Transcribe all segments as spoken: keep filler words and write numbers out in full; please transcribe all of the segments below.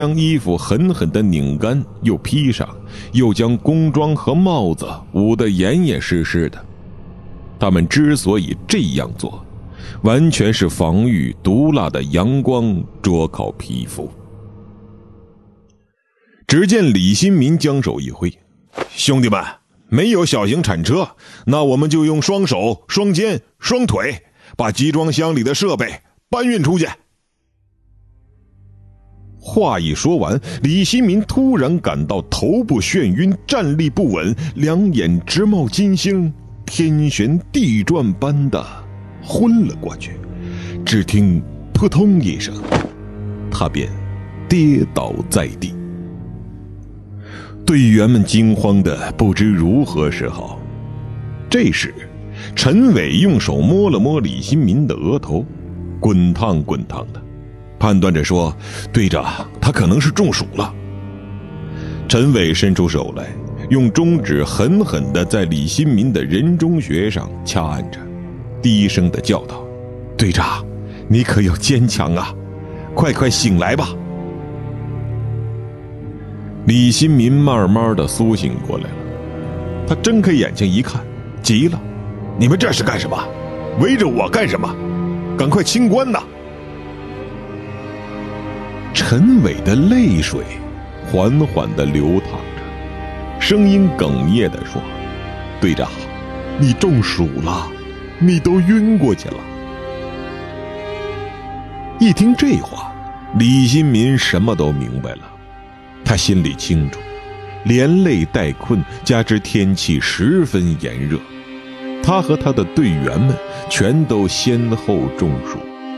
将衣服狠狠地拧干，又披上，又将工装和帽子捂得严严实实的。他们之所以这样做，完全是防御毒辣的阳光灼烤皮肤。只见李新民将手一挥：“兄弟们，没有小型铲车，那我们就用双手、双肩、双腿，把集装箱里的设备搬运出去。”话一说完，李新民突然感到头部眩晕，站立不稳，两眼直冒金星，天旋地转般的昏了过去。只听扑通一声，他便跌倒在地。队员们惊慌的不知如何是好。这时陈伟用手摸了摸李新民的额头，滚烫滚烫的，判断着说：“队长，他可能是中暑了。”陈伟伸出手来，用中指狠狠地在李新民的人中穴上掐按着，低声地叫道：“队长，你可要坚强啊，快快醒来吧。”李新民慢慢地苏醒过来了，他睁开眼睛一看，急了：“你们这是干什么？围着我干什么？赶快清关呐！”陈伟的泪水缓缓地流淌着，声音哽咽地说：“队长，你中暑了，你都晕过去了。”一听这话，李新民什么都明白了。他心里清楚，连累带困，加之天气十分炎热，他和他的队员们全都先后中暑。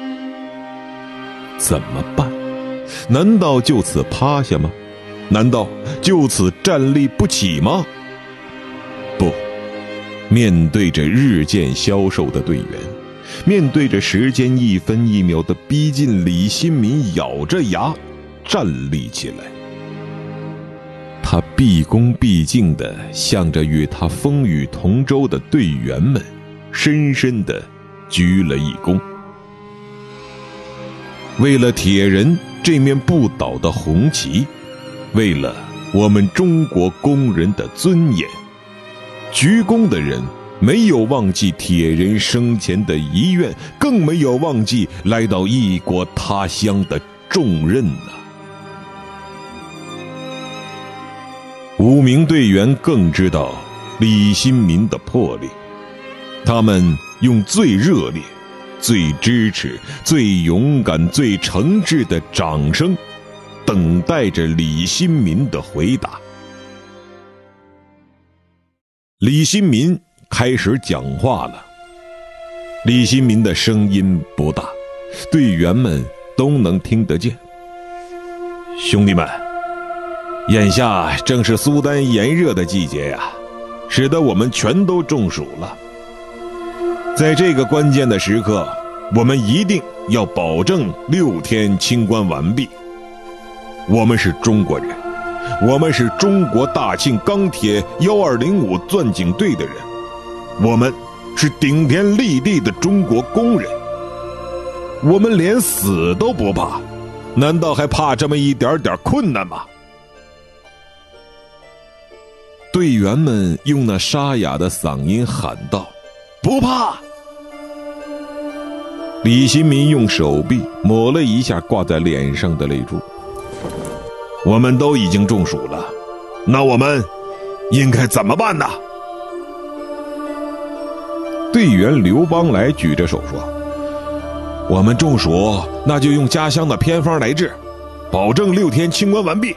怎么办？难道就此趴下吗？难道就此站立不起吗？不，面对着日渐消瘦的队员，面对着时间一分一秒的逼近，李新民咬着牙站立起来。他毕恭毕敬地向着与他风雨同舟的队员们深深地鞠了一躬。为了铁人这面不倒的红旗，为了我们中国工人的尊严，鞠躬的人没有忘记铁人生前的遗愿，更没有忘记来到异国他乡的重任呐。五名队员更知道李新民的魄力，他们用最热烈、最支持、最勇敢、最诚挚的掌声，等待着李新民的回答。李新民开始讲话了。李新民的声音不大，队员们都能听得见。兄弟们，眼下正是苏丹炎热的季节呀，使得我们全都中暑了。在这个关键的时刻，我们一定要保证六天清关完毕。我们是中国人，我们是中国大庆钢铁一二零五钻井队的人，我们是顶天立地的中国工人，我们连死都不怕，难道还怕这么一点点困难吗？队员们用那沙哑的嗓音喊道：“不怕！”李新民用手臂抹了一下挂在脸上的泪珠。我们都已经中暑了，那我们应该怎么办呢？队员刘邦来举着手说：“我们中暑，那就用家乡的偏方来治，保证六天清关完毕。”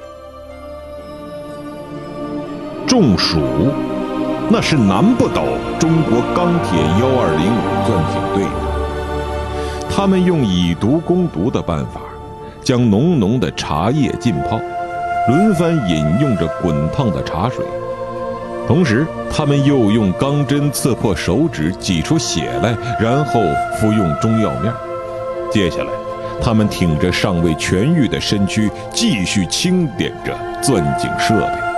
中暑，那是难不倒中国钢铁一二零五钻井队的。他们用以毒攻毒的办法，将浓浓的茶叶浸泡，轮番饮用着滚烫的茶水，同时他们又用钢针刺破手指，挤出血来，然后服用中药面。接下来他们挺着尚未痊愈的身躯，继续清点着钻井设备。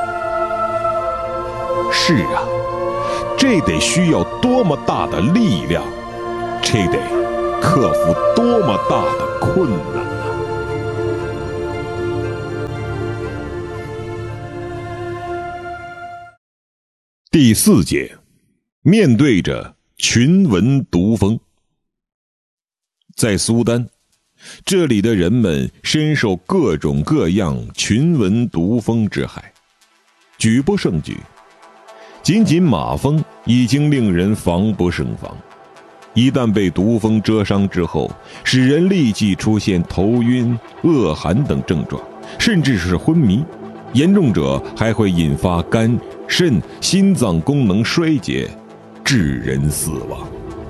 是啊，这得需要多么大的力量，这得克服多么大的困难。 第四节，面对着群蚊毒蜂。在苏丹，这里的人们深受各种各样群蚊毒蜂之害，举不胜举。仅仅马蜂已经令人防不胜防，一旦被毒蜂蛰伤之后，使人立即出现头晕、恶寒等症状，甚至是昏迷，严重者还会引发肝、肾、心脏功能衰竭，致人死亡。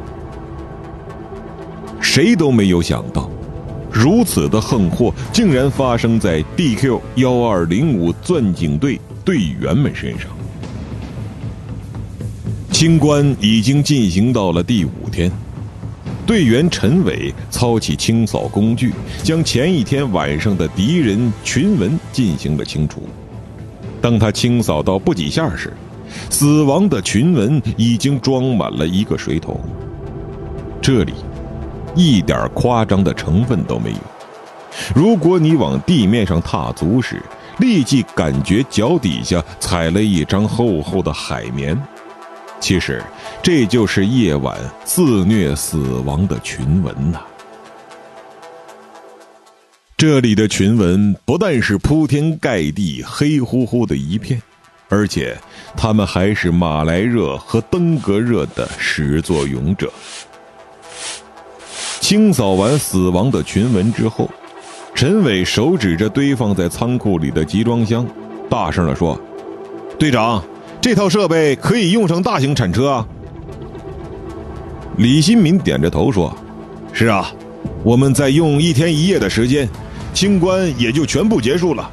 谁都没有想到，如此的横祸竟然发生在 D Q 一二零五钻井队队员们身上。清关已经进行到了第五天，队员陈伟操起清扫工具，将前一天晚上的敌人群蚊进行了清除。当他清扫到不几下时，死亡的群蚊已经装满了一个水桶。这里一点夸张的成分都没有。如果你往地面上踏足时，立即感觉脚底下踩了一张厚厚的海绵。其实这就是夜晚肆虐死亡的群蚊呐、啊。这里的群蚊不但是铺天盖地黑乎乎的一片，而且它们还是马来热和登革热的始作俑者。清扫完死亡的群蚊之后，陈伟手指着堆放在仓库里的集装箱，大声地说：“队长，这套设备可以用上大型铲车啊。”李新民点着头说：“是啊，我们再用一天一夜的时间，清关也就全部结束了。”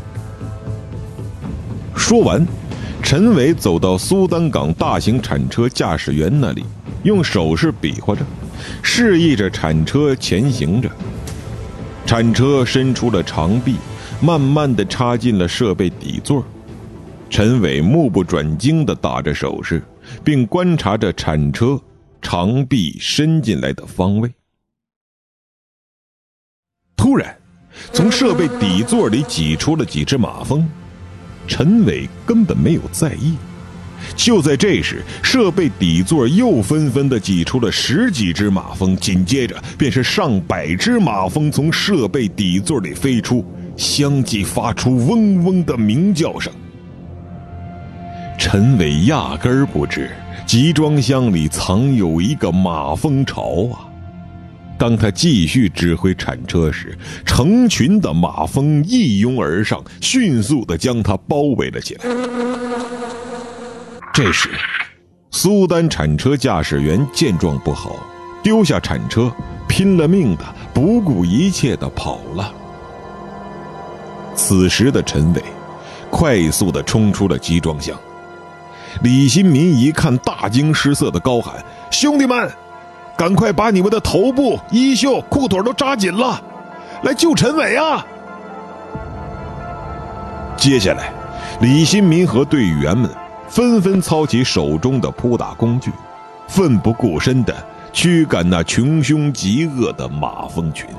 说完，陈伟走到苏丹港大型铲车驾驶员那里，用手势比划着，示意着铲车前行着。铲车伸出了长臂，慢慢地插进了设备底座。陈伟目不转睛地打着手势，并观察着铲车长臂伸进来的方位。突然，从设备底座里挤出了几只马蜂，陈伟根本没有在意。就在这时，设备底座又纷纷地挤出了十几只马蜂，紧接着便是上百只马蜂从设备底座里飞出，相继发出嗡嗡的鸣叫声。陈伟压根儿不知集装箱里藏有一个马蜂巢啊！当他继续指挥铲车时，成群的马蜂一拥而上，迅速地将他包围了起来。这时，苏丹铲车驾驶员见状不好，丢下铲车，拼了命的不顾一切的跑了。此时的陈伟快速地冲出了集装箱。李新民一看，大惊失色的高喊：“兄弟们，赶快把你们的头部、衣袖、裤腿都扎紧了，来救陈伟啊！”接下来，李新民和队员们纷纷操起手中的扑打工具，奋不顾身地驱赶那穷凶极恶的马蜂群。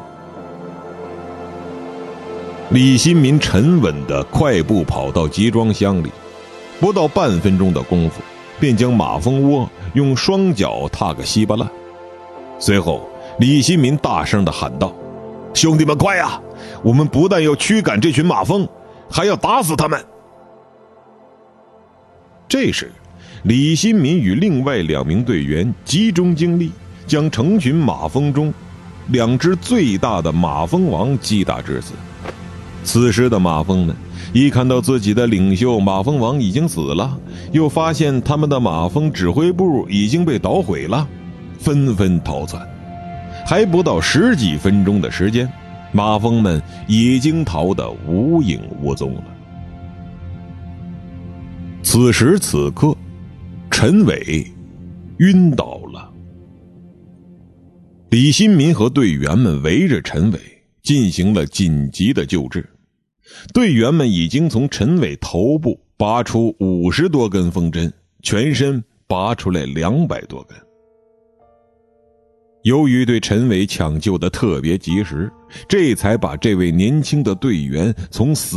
李新民沉稳地快步跑到集装箱里，不到半分钟的功夫，便将马蜂窝用双脚踏个稀巴烂。随后，李新民大声地喊道：“兄弟们快呀！我们不但要驱赶这群马蜂，还要打死他们！”这时，李新民与另外两名队员集中精力，将成群马蜂中两只最大的马蜂王击打致死。此时的马蜂们一看到自己的领袖马蜂王已经死了，又发现他们的马蜂指挥部已经被捣毁了，纷纷逃窜。还不到十几分钟的时间，马蜂们已经逃得无影无踪了。此时此刻，陈伟晕倒了。李新民和队员们围着陈伟进行了紧急的救治。队员们已经从陈伟头部拔出五十多根风针，全身拔出来两百多根。由于对陈伟抢救的特别及时，这才把这位年轻的队员从死